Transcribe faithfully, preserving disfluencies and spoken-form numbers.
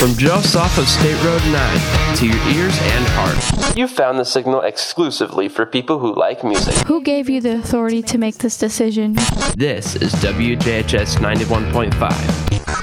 From just off of State Road nine to your ears and heart. You found the signal exclusively for people who like music. Who gave you the authority to make this decision? This is W J H S ninety-one point five.